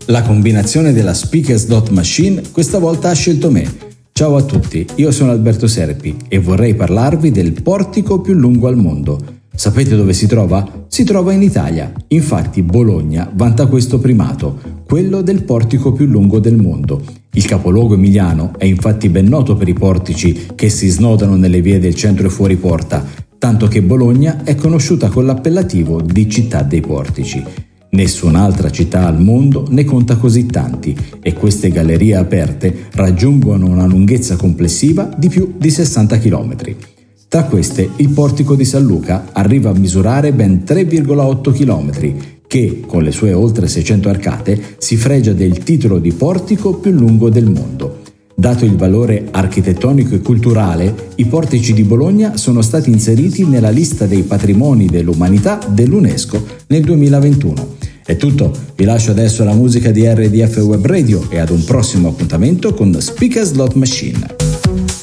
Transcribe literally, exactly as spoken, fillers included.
La combinazione della Speaker Slot Machine questa volta ha scelto me. Ciao a tutti, io sono Alberto Serpi e vorrei parlarvi del portico più lungo al mondo. Sapete dove si trova? Si trova in Italia. Infatti Bologna vanta questo primato, quello del portico più lungo del mondo. Il capoluogo emiliano è infatti ben noto per i portici che si snodano nelle vie del centro e fuori porta, tanto che Bologna è conosciuta con l'appellativo di città dei portici. Nessun'altra città al mondo ne conta così tanti e queste gallerie aperte raggiungono una lunghezza complessiva di più di sessanta chilometri. Tra queste il portico di San Luca arriva a misurare ben tre virgola otto chilometri, che, con le sue oltre seicento arcate, si fregia del titolo di portico più lungo del mondo. Dato il valore architettonico e culturale, i portici di Bologna sono stati inseriti nella lista dei patrimoni dell'umanità dell'UNESCO nel duemilaventuno. È tutto, vi lascio adesso alla musica di R D F Web Radio e ad un prossimo appuntamento con Speaker Slot Machine.